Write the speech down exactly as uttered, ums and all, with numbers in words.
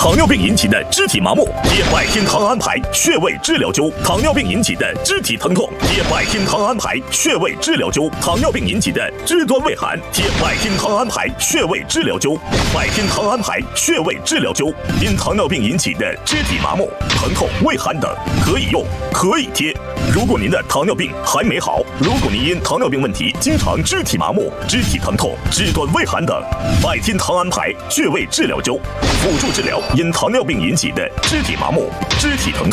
糖尿病引起的肢体麻木，贴百天糖安牌穴位治疗灸；糖尿病引起的肢体疼痛，贴百天糖安牌穴位治疗灸；糖尿病引起的肢端畏寒，贴百天糖安牌穴位治疗灸。百天糖安牌穴位治疗灸，因糖尿病引起的肢体麻木、疼痛、畏寒等，可以用，可以贴。如果您的糖尿病还没好，如果您因糖尿病问题经常肢体麻木、肢体疼痛、肢端畏寒等，百天糖安牌穴位治疗灸，辅助治疗因糖尿病引起的肢体麻木、肢体疼痛。